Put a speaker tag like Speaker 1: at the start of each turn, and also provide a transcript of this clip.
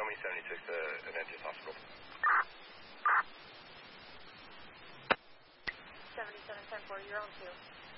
Speaker 1: show me 76 to Adventist Hospital.
Speaker 2: 7710-4, you're on 2.